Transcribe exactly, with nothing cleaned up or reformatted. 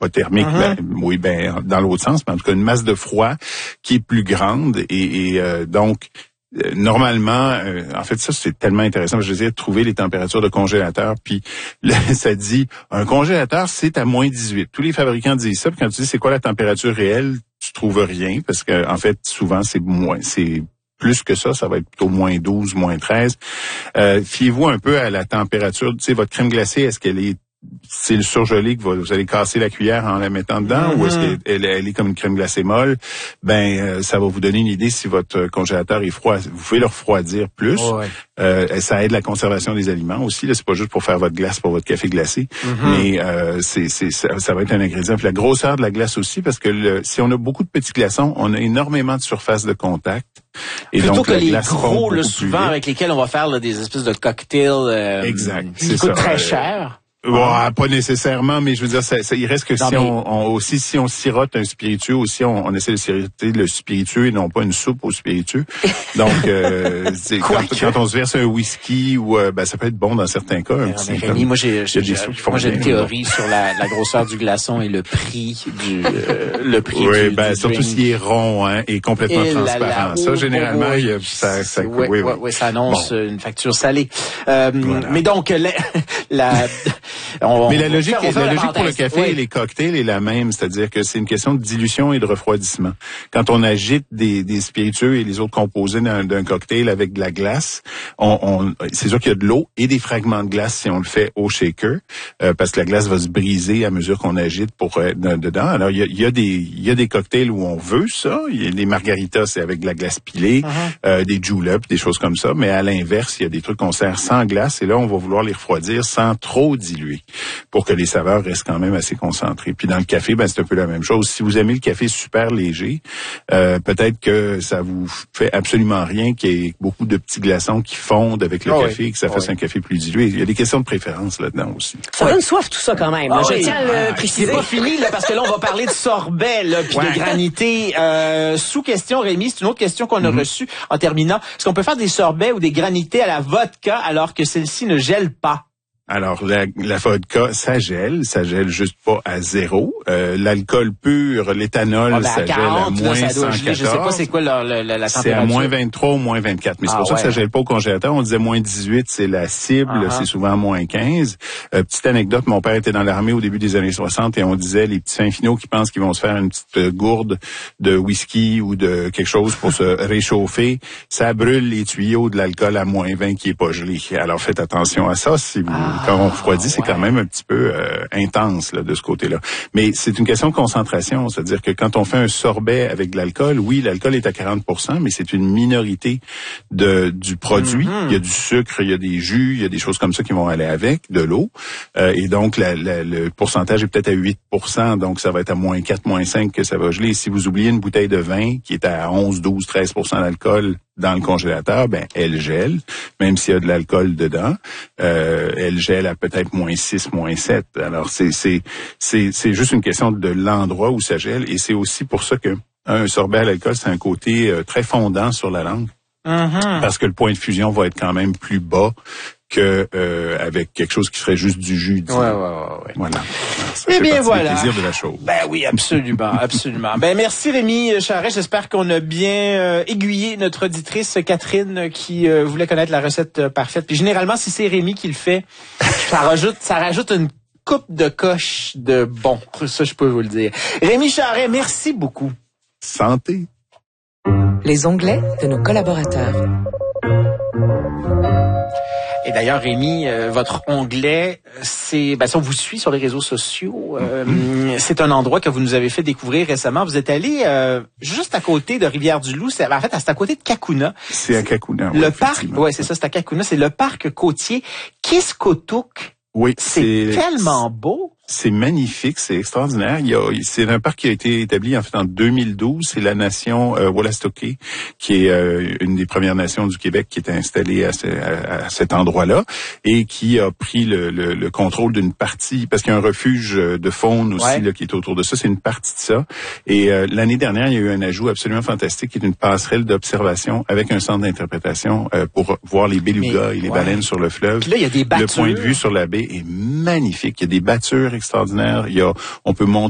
pas thermique, Mm-hmm. ben, oui, ben dans l'autre sens, mais en tout cas une masse de froid qui est plus grande et, et euh, donc euh, normalement, euh, en fait ça c'est tellement intéressant, je veux dire trouver les températures de congélateur, puis là, ça dit un congélateur c'est à moins dix-huit. Tous les fabricants disent ça, puis quand tu dis c'est quoi la température réelle, tu trouves rien parce que en fait souvent c'est moins, c'est plus que ça, ça va être plutôt moins douze, moins treize. Euh, fiez-vous un peu à la température, tu sais votre crème glacée, est-ce qu'elle est c'est le surgelé que vous allez casser la cuillère en la mettant dedans, mm-hmm. ou est-ce qu'elle elle, elle est comme une crème glacée molle? Ben, euh, ça va vous donner une idée si votre congélateur est froid. Vous pouvez le refroidir plus. Oh, ouais. euh, ça aide la conservation des aliments aussi. Là, c'est pas juste pour faire votre glace pour votre café glacé, mm-hmm. mais euh, c'est, c'est ça, ça va être un ingrédient. Puis la grosseur de la glace aussi, parce que le, si on a beaucoup de petits glaçons, on a énormément de surface de contact. Et plutôt donc, que les gros, là, souvent avec lesquels on va faire là, des espèces de cocktails euh, exact, qui c'est coûtent ça. très cher. Ouais, pas nécessairement, mais je veux dire, ça, ça, il reste que non, si mais... on, on aussi si on sirote un spiritueux, aussi on, on essaie de siroter le spiritueux et non pas une soupe au spiritueux. Donc, euh, c'est, quand, quand on se verse un whisky ou euh, ben ça peut être bon dans certains cas. Mais mais Rémi, moi j'ai, j'ai, j'ai moi j'ai une théorie sur la, la grosseur du glaçon et le prix du euh, le prix oui, du, ben du surtout drink. s'il est rond hein, et complètement et transparent. La, la, ça, oh, généralement, oh, il y a, ça, ça, ouais, oui, ouais, oui. ouais, ça annonce bon. Une facture salée. Euh, voilà. Mais donc la, la on, mais la logique, fait, la logique pour le café oui. et les cocktails est la même, c'est-à-dire que c'est une question de dilution et de refroidissement. Quand on agite des, des spiritueux et les autres composés d'un, d'un cocktail avec de la glace, on, on, c'est sûr qu'il y a de l'eau et des fragments de glace si on le fait au shaker, euh, parce que la glace va se briser à mesure qu'on agite pour euh, dedans. Alors il y a, il y a des, il y a des cocktails où on veut ça. Il y a des margaritas, c'est avec de la glace pilée, uh-huh. euh, des juleps, des choses comme ça. Mais à l'inverse, il y a des trucs qu'on sert sans glace et là on va vouloir les refroidir sans trop diluer, pour que les saveurs restent quand même assez concentrées. Puis dans le café, ben c'est un peu la même chose. Si vous aimez le café super léger, euh, peut-être que ça vous fait absolument rien qu'il y ait beaucoup de petits glaçons qui fondent avec le oh café oui. et que ça fasse oh un café plus dilué. Il y a des questions de préférence là-dedans aussi. Ça donne soif tout ça quand même. Oh Je oui. tiens à le ah, préciser. C'est pas fini là, parce que là on va parler de sorbet là, puis ouais. de granité. Euh, sous question, Rémi, c'est une autre question qu'on a mm-hmm. reçue en terminant. Est-ce qu'on peut faire des sorbets ou des granités à la vodka alors que celle-ci ne gèle pas? Alors, la, la vodka, ça gèle, ça gèle juste pas à zéro. Euh, l'alcool pur, l'éthanol, ah, ben ça quarante, gèle à moins là, ça doit cent quatorze. Je sais pas c'est quoi la, la, la, la température. C'est à moins vingt-trois ou moins vingt-quatre. Mais c'est ah, pour ça ouais. que ça gèle pas au congélateur. On disait moins dix-huit, c'est la cible, uh-huh. c'est souvent moins quinze. Euh, petite anecdote, mon père était dans l'armée au début des années soixante et on disait les petits fins finaux qui pensent qu'ils vont se faire une petite gourde de whisky ou de quelque chose pour se réchauffer, ça brûle les tuyaux de l'alcool à moins vingt qui est pas gelé. Alors faites attention à ça si vous... Ah. Quand on refroidit, c'est ouais. quand même un petit peu euh, intense là, de ce côté-là. Mais c'est une question de concentration, c'est-à-dire que quand on fait un sorbet avec de l'alcool, oui, l'alcool est à quarante pour cent, mais c'est une minorité de du produit. Mm-hmm. Il y a du sucre, il y a des jus, il y a des choses comme ça qui vont aller avec, de l'eau. Euh, et donc, la, la, le pourcentage est peut-être à huit pour cent, donc ça va être à moins quatre, moins cinq que ça va geler. Si vous oubliez une bouteille de vin qui est à onze, douze, treize pour cent d'alcool dans le congélateur, ben elle gèle, même s'il y a de l'alcool dedans. Euh, elle gèle à peut-être moins six, moins sept. Alors, c'est, c'est, c'est, c'est juste une question de l'endroit où ça gèle. Et c'est aussi pour ça que un sorbet à l'alcool, c'est un côté euh, très fondant sur la langue. Mm-hmm. Parce que le point de fusion va être quand même plus bas que euh, avec quelque chose qui serait juste du jus. Ouais, ouais, ouais, ouais. Voilà. Ça eh fait bien, voilà. Le plaisir de la chose. Ben oui, absolument, absolument. Ben merci Rémi Charest. J'espère qu'on a bien euh, aiguillé notre auditrice Catherine qui euh, voulait connaître la recette euh, parfaite. Puis généralement, si c'est Rémi qui le fait, ça rajoute, ça rajoute une coupe de coche de bon. Ça, je peux vous le dire. Rémi Charest, merci beaucoup. Santé. Les onglets de nos collaborateurs. Et d'ailleurs, Rémi, euh, votre onglet, c'est, ben, si on vous suit sur les réseaux sociaux, euh, mm-hmm. c'est un endroit que vous nous avez fait découvrir récemment. Vous êtes allé euh, juste à côté de Rivière-du-Loup. C'est, en fait, c'est à côté de Cacouna. C'est à Cacouna. Le parc, ouais, c'est ça, c'est à Cacouna. C'est le parc côtier Kiskotuk. Oui, c'est, c'est tellement beau. C'est magnifique, c'est extraordinaire. Il y a, c'est un parc qui a été établi en fait en deux mille douze. C'est la nation euh, Wolastoqey, qui est euh, une des premières nations du Québec qui est installée à, ce, à, à cet endroit-là et qui a pris le, le, le contrôle d'une partie, parce qu'il y a un refuge de faune aussi ouais. là, qui est autour de ça. C'est une partie de ça. Et euh, l'année dernière, il y a eu un ajout absolument fantastique qui est une passerelle d'observation avec un centre d'interprétation euh, pour voir les belugas Mais, et les ouais. baleines sur le fleuve. Puis là, il y a des battures. Le point de vue sur la baie est magnifique. Il y a des battures extraordinaires. Il y a, on peut monter